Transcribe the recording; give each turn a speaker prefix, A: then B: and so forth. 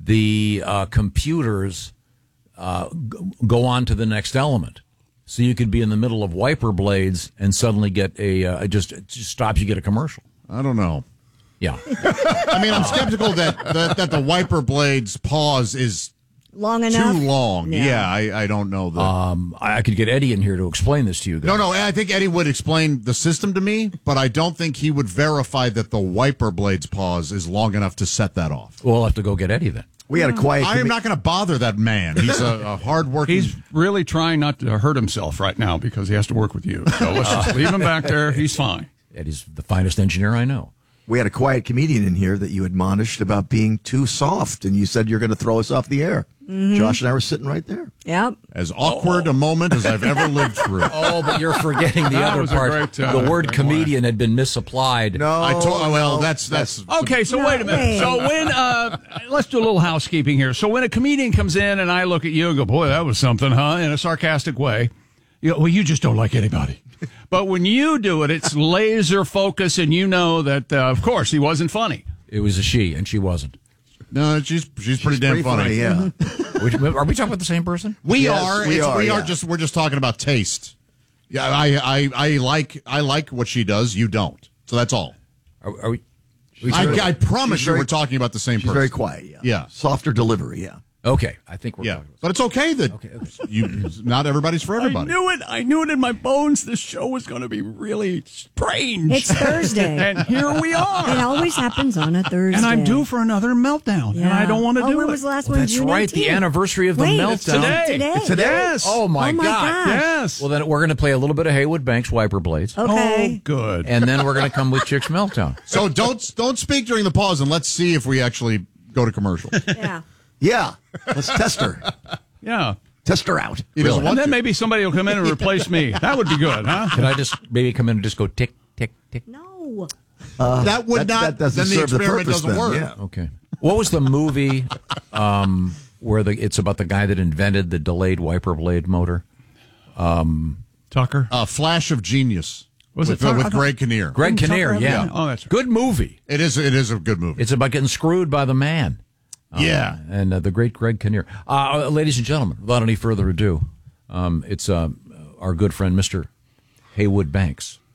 A: the computers go on to the next element. So you could be in the middle of wiper blades and suddenly get it just stops. You get a commercial.
B: I don't know.
A: Yeah.
B: I mean, I'm skeptical that the wiper blades pause is
C: long enough.
B: Too long.
C: Yeah,
B: I don't know that.
A: I could get Eddie in here to explain this to you guys.
B: No, I think Eddie would explain the system to me, but I don't think he would verify that the wiper blades pause is long enough to set that off.
A: We'll have to go get Eddie then.
D: We had a quiet.
B: I am not going to bother that man. He's a hard-working.
E: He's really trying not to hurt himself right now because he has to work with you. So let's just leave him back there. He's fine.
A: Eddie's the finest engineer I know.
D: We had a quiet comedian in here that you admonished about being too soft, and you said you're going to throw us off the air. Mm-hmm. Josh and I were sitting right there.
C: Yep.
B: As awkward a moment as I've ever lived through.
A: Oh, but you're forgetting the other part. The word comedian had been misapplied.
B: No, that's
E: okay. So wait a minute. So when let's do a little housekeeping here. So when a comedian comes in and I look at you and go, "Boy, that was something, huh?" in a sarcastic way, you go, well, you just don't like anybody. But when you do it, it's laser focus, and you know that of course he wasn't funny.
A: It was a she, and she wasn't.
B: No, she's pretty damn funny.
D: Yeah.
A: Are we talking about the same person?
B: We
D: Yes,
B: are.
D: we are, yeah.
B: We're just talking about taste. Yeah, I like what she does. You don't. So that's all.
A: Are we?
B: I promise you, we're talking about the same
D: She's
B: person.
D: very quiet. Yeah.
B: Yeah.
D: Softer delivery. Yeah.
A: Okay, I think we're.
B: Yeah, but it's okay that not everybody's for everybody.
E: I knew it in my bones. This show was going to be really strange.
C: It's Thursday.
E: And here we are.
C: It always happens on a Thursday.
E: And I'm due for another meltdown, and I don't want to do
C: when
E: it.
C: was the last one?
A: That's
C: June
A: right.
C: 18th?
A: The anniversary of the meltdown.
E: Today.
C: It's
D: today.
E: Yes.
A: Oh my God!
C: gosh.
E: Yes.
A: Well, then we're going to play a little bit of Haywood Banks Wiper Blades,
C: Okay.
E: Oh, good.
A: and then we're going to come with Chick's Meltdown.
B: So don't speak during the pause, and let's see if we actually go to commercial.
C: Yeah.
D: Yeah. Let's test her.
E: Yeah.
D: Test her out.
B: He doesn't
E: And
B: want
E: then
B: to.
E: maybe somebody will come in and replace me. That would be good, huh?
A: Can I just maybe come in and just go tick, tick, tick?
C: No.
B: That would not.
D: That doesn't
B: then the
D: serve the
B: experiment
D: purpose.
B: doesn't
D: Then.
B: work.
D: Yeah.
A: Okay. What was the movie where it's about the guy that invented the delayed wiper blade motor?
E: Tucker.
B: Flash of Genius.
E: Was
B: with,
E: it
B: with Greg Kinnear?
A: Greg
E: Tucker
A: Kinnear,
E: have
A: yeah.
E: that? Oh, that's right.
A: Good movie.
B: It is a good movie.
A: It's about getting screwed by the man.
B: Yeah.
A: And the great Greg Kinnear. Ladies and gentlemen, without any further ado, it's our good friend, Mr. Haywood Banks.